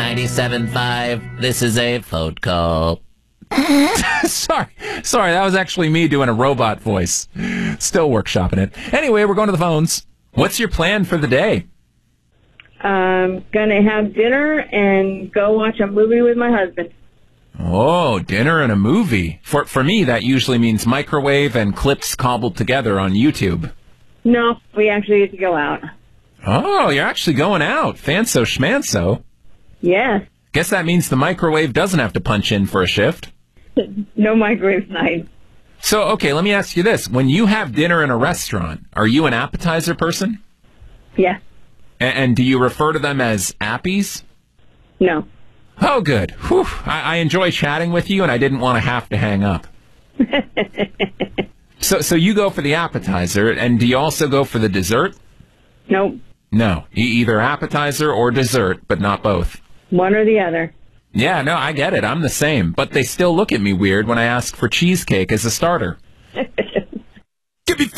97.5. This is a phone call. Sorry, that was actually me doing a robot voice. Still workshopping it. Anyway, we're going to the phones. What's your plan for the day? I'm going to have dinner and go watch a movie with my husband. Oh, dinner and a movie. For me, that usually means microwave and clips cobbled together on YouTube. No, we actually get to go out. Oh, you're actually going out. Fanso schmanso. Yes. Guess that means the microwave doesn't have to punch in for a shift. No microwave night. So, okay, let me ask you this. When you have dinner in a restaurant, are you an appetizer person? Yeah. And do you refer to them as appies? No. Oh, good. Whew. I enjoy chatting with you, and I didn't want to have to hang up. So you go for the appetizer, and do you also go for the dessert? Nope. No. Either appetizer or dessert, but not both. One or the other. Yeah, no, I get it. I'm the same. But they still look at me weird when I ask for cheesecake as a starter.